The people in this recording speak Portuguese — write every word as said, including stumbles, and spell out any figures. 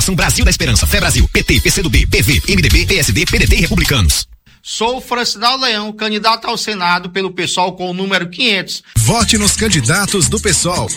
Coligação Brasil da Esperança, Fé Brasil, P T, P C do B, P V, M D B, P S D, P D T e Republicanos. Sou Francinaldo Leão, candidato ao Senado pelo PSOL com o número quinhentos. Vote nos candidatos do PSOL